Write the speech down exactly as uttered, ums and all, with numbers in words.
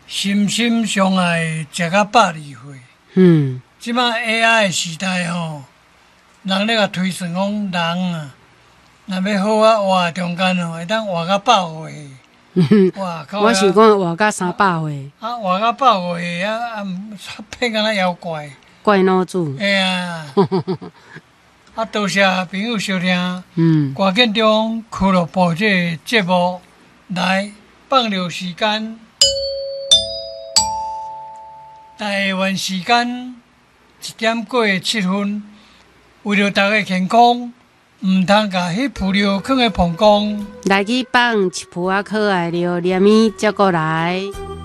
心心相爱，食到百二岁。 嗯， 即摆 A I 的时代吼，人咧甲推算讲人啊，若要好啊活中间哦，会当活到百岁。哇靠！ 我想讲活到三百岁， 啊，活到百岁啊啊，骗敢若妖怪。 怪脑子。 哎呀，啊，多谢朋友收听。 嗯， 关键中俱乐部这个节目来放流时间。台湾时间一点过七分，为了大家健康，唔通甲迄铺料放喺膀胱。 来去放一铺仔可爱料，连米接过来。